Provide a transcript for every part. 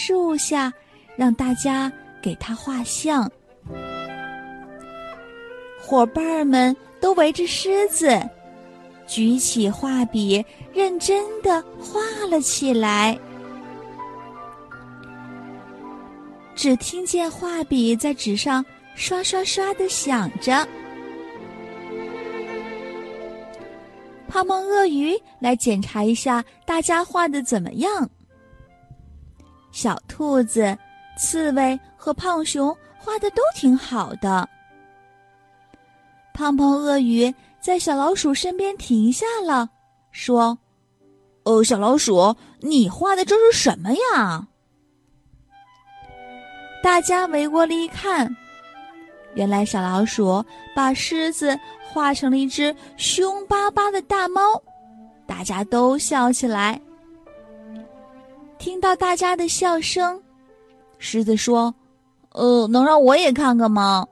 树下，让大家给他画像。伙伴们都围着狮子，举起画笔，认真地画了起来。只听见画笔在纸上刷刷刷地响着。胖胖鳄鱼来检查一下大家画得怎么样。小兔子、刺猬和胖熊画得都挺好的。胖胖鳄鱼在小老鼠身边停下了，说：“小老鼠，你画的这是什么呀？”大家围过来一看，原来小老鼠把狮子画成了一只凶巴巴的大猫，大家都笑起来。听到大家的笑声，狮子说：“能让我也看看吗？”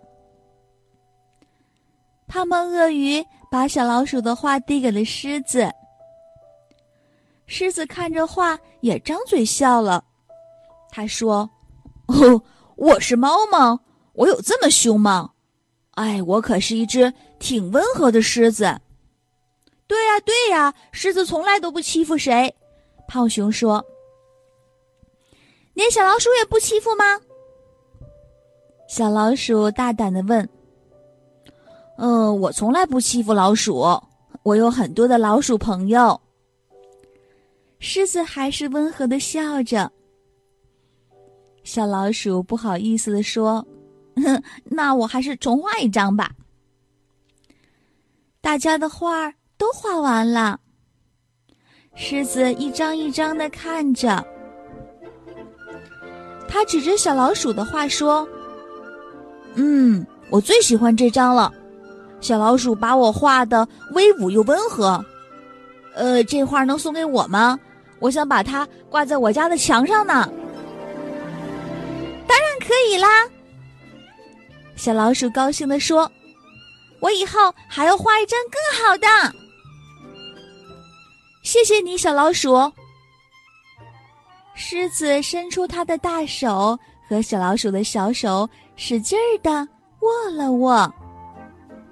胖胖鳄鱼把小老鼠的画递给了狮子。狮子看着画也张嘴笑了，他说：“我是猫吗？我有这么凶吗？哎，我可是一只挺温和的狮子。”对呀，狮子从来都不欺负谁。胖熊说：“连小老鼠也不欺负吗？”小老鼠大胆地问：“我从来不欺负老鼠，我有很多的老鼠朋友。”狮子还是温和地笑着。小老鼠不好意思地说：“那我还是重画一张吧。”大家的画都画完了，狮子一张一张地看着。他指着小老鼠的画说：“我最喜欢这张了。小老鼠把我画得威武又温和。这画能送给我吗？我想把它挂在我家的墙上呢。”“当然可以啦！”小老鼠高兴地说，“我以后还要画一张更好的。”“谢谢你，小老鼠。”狮子伸出它的大手和小老鼠的小手使劲儿地握了握。